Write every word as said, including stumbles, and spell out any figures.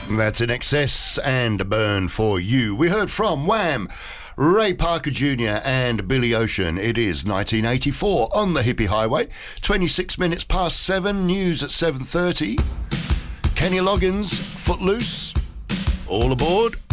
That's In Excess and Burn For You. We heard from Wham, Ray Parker Junior and Billy Ocean. It is nineteen eighty-four on the Hippie Highway. twenty-six minutes past seven. News at seven thirty. Kenny Loggins, Footloose. All aboard.